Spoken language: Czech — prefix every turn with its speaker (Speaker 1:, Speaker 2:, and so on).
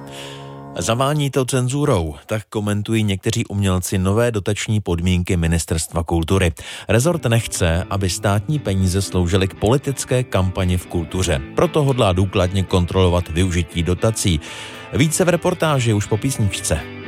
Speaker 1: Zavání to cenzurou, tak komentují někteří umělci nové dotační podmínky Ministerstva kultury. Rezort nechce, aby státní peníze sloužily k politické kampani v kultuře. Proto hodlá důkladně kontrolovat využití dotací. Více v reportáži už po písničce.